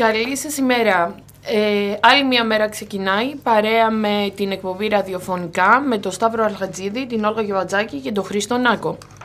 Καλή σας ημέρα. Άλλη μια μέρα ξεκινάει παρέα με την εκπομπή ραδιοφωνικά με τον Σταύρο Αλχατζίδη, την Όλγα Γεβατζάκη και τον Χρήστο Νάκο.